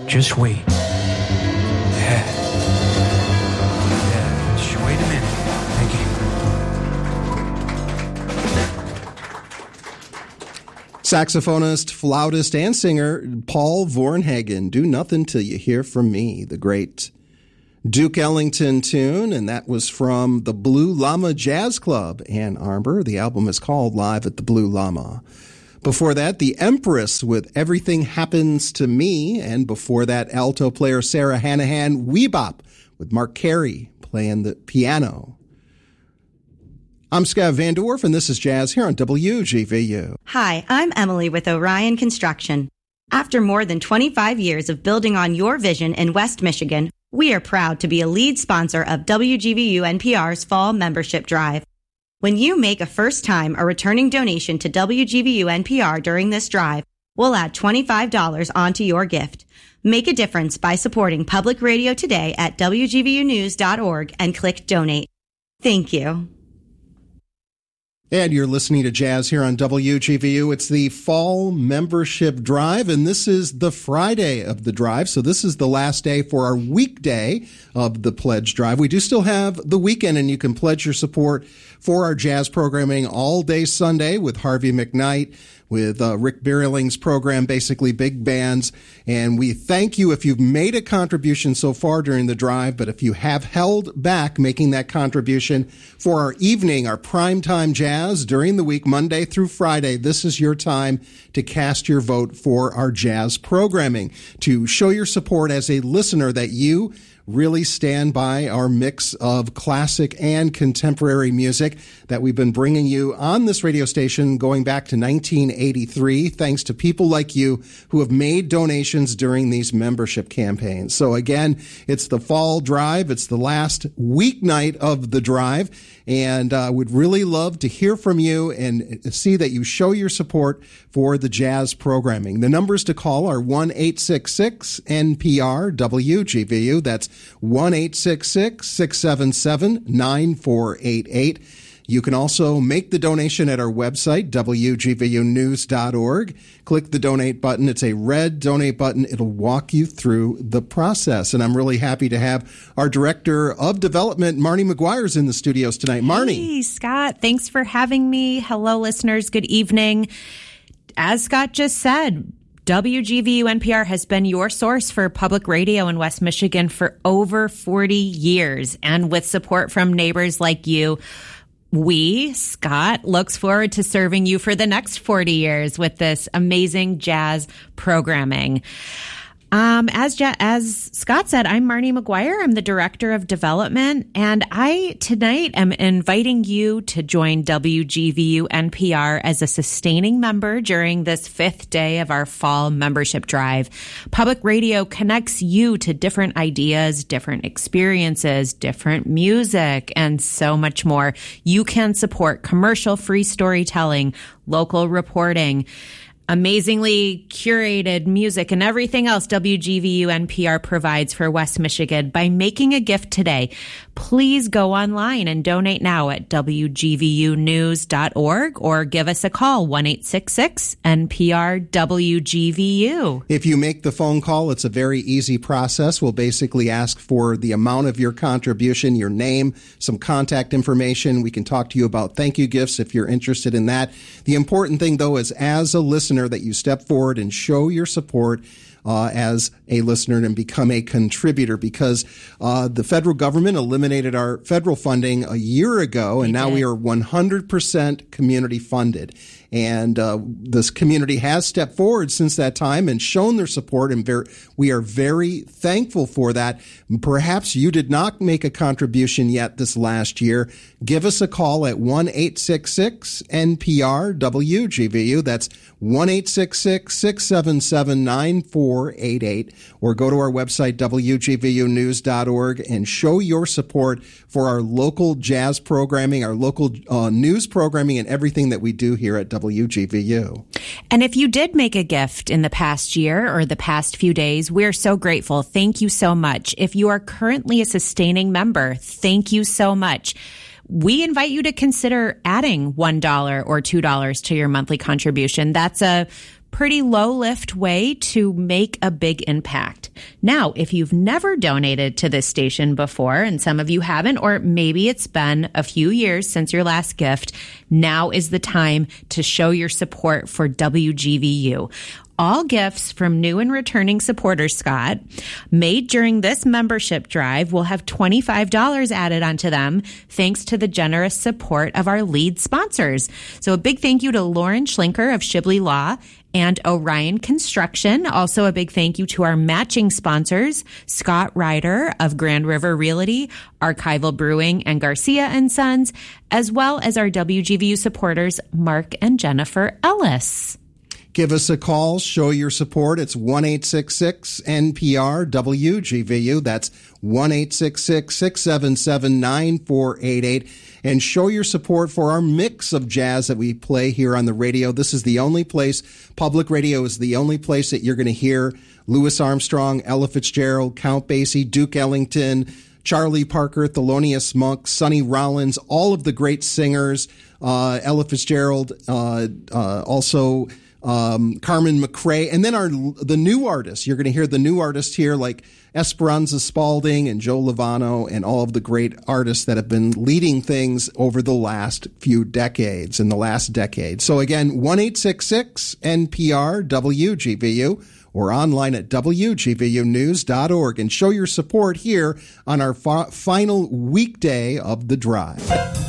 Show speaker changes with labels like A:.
A: Just wait. Yeah. Just wait a minute. Thank you.
B: Saxophonist, flautist, and singer Paul Varnhagen. Do Nothing Till You Hear From Me, the great Duke Ellington tune, and that was from the Blue Llama Jazz Club, Ann Arbor. The album is called Live at the Blue Llama. Before that, the Empress with Everything Happens to Me, and before that, alto player Sarah Hanahan, Weebop with Mark Carey playing the piano. I'm Scott Van Dorf, and this is Jazz here on WGVU.
C: Hi, I'm Emily with Orion Construction. After more than 25 years of building on your vision in West Michigan, we are proud to be a lead sponsor of WGVU NPR's Fall Membership Drive. When you make a first-time or returning donation to WGVU NPR during this drive, we'll add $25 onto your gift. Make a difference by supporting public radio today at WGVUnews.org and click Donate. Thank you.
B: And you're listening to Jazz here on WGVU. It's the Fall Membership Drive, and this is the Friday of the drive. So this is the last day for our weekday of the Pledge Drive. We do still have the weekend, and you can pledge your support for our jazz programming all day Sunday with Harvey McKnight, with Rick Birling's program, basically big bands. And we thank you if you've made a contribution so far during the drive, but if you have held back making that contribution for our evening, our primetime jazz during the week, Monday through Friday, this is your time to cast your vote for our jazz programming, to show your support as a listener that you really stand by our mix of classic and contemporary music that we've been bringing you on this radio station going back to 1983, thanks to people like you who have made donations during these membership campaigns. So again, it's the Fall Drive. It's the last weeknight of the drive, and would really love to hear from you and see that you show your support for the jazz programming. The numbers to call are 1-866-NPR-WGVU. That's 1-866-677-9488. You can also make the donation at our website, WGVUnews.org. Click the donate button. It's a red donate button. It'll walk you through the process. And I'm really happy to have our Director of Development, Marnie McGuire's in the studios tonight. Marnie.
D: Hey, Scott. Thanks for having me. Hello, listeners. Good evening. As Scott just said, WGVU NPR has been your source for public radio in West Michigan for over 40 years. And with support from neighbors like you, Scott, looks forward to serving you for the next 40 years with this amazing jazz programming. As Scott said, I'm Marnie McGuire. I'm the Director of Development, and I tonight am inviting you to join WGVU NPR as a sustaining member during this fifth day of our fall membership drive. Public radio connects you to different ideas, different experiences, different music, and so much more. You can support commercial-free storytelling, local reporting, amazingly curated music, and everything else WGVU NPR provides for West Michigan by making a gift today. Please go online and donate now at WGVUnews.org or give us a call, 1-866-NPR-WGVU.
B: If you make the phone call, it's a very easy process. We'll basically ask for the amount of your contribution, your name, some contact information. We can talk to you about thank you gifts if you're interested in that. The important thing, though, is as a listener that you step forward and show your support as a listener and become a contributor, because the federal government eliminated our federal funding a year ago, and now we are 100% community funded. And this community has stepped forward since that time and shown their support, and we are very thankful for that. Perhaps you did not make a contribution yet this last year. Give us a call at 1-866-NPR-WGVU. That's 1-866-677-9488. Or go to our website, WGVUnews.org, and show your support for our local jazz programming, our local news programming, and everything that we do here at WGVU.
D: And if you did make a gift in the past year or the past few days, we're so grateful. Thank you so much. If you are currently a sustaining member, thank you so much. We invite you to consider adding $1 or $2 to your monthly contribution. That's a pretty low lift way to make a big impact. Now, if you've never donated to this station before, and some of you haven't, or maybe it's been a few years since your last gift, now is the time to show your support for WGVU. All gifts from new and returning supporters, Scott, made during this membership drive will have $25 added onto them thanks to the generous support of our lead sponsors. So a big thank you to Lauren Schlinker of Shibley Law and Orion Construction. Also a big thank you to our matching sponsors, Scott Ryder of Grand River Realty, Archival Brewing, and Garcia and Sons, as well as our WGVU supporters, Mark and Jennifer Ellis.
B: Give us a call. Show your support. It's 1-866-NPR-WGVU. That's 1-866-677-9488. And show your support for our mix of jazz that we play here on the radio. This is the only place, public radio is the only place that you're going to hear Louis Armstrong, Ella Fitzgerald, Count Basie, Duke Ellington, Charlie Parker, Thelonious Monk, Sonny Rollins, all of the great singers, Ella Fitzgerald, also Carmen McRae, and then the new artists. You're going to hear the new artists here like Esperanza Spalding and Joe Lovano and all of the great artists that have been leading things over the last few decades, in the last decade. So again, 1-866-NPR-WGVU or online at WGVUnews.org and show your support here on our final weekday of the drive.